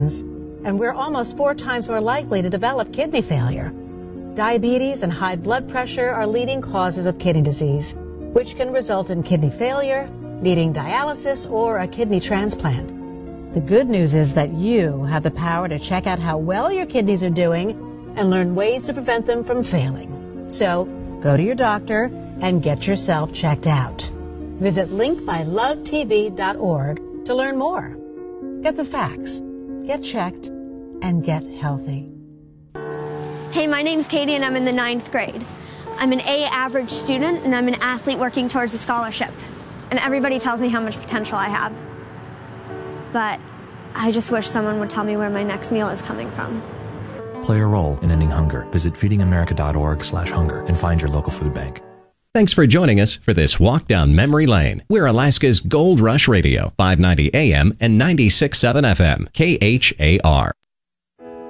and we're almost 4 times more likely to develop kidney failure. Diabetes and high blood pressure are leading causes of kidney disease, which can result in kidney failure, needing dialysis, or a kidney transplant. The good news is that you have the power to check out how well your kidneys are doing and learn ways to prevent them from failing. So, go to your doctor and get yourself checked out. Visit linkmylovetv.org to learn more. Get the facts, get checked, and get healthy. Hey, my name's Katie and I'm in the 9th grade. I'm an A average student and I'm an athlete working towards a scholarship. And everybody tells me how much potential I have. But I just wish someone would tell me where my next meal is coming from. Play a role in ending hunger. Visit feedingamerica.org/hunger and find your local food bank. Thanks for joining us for this walk down memory lane. We're Alaska's Gold Rush Radio, 590 AM and 96.7 FM, KHAR.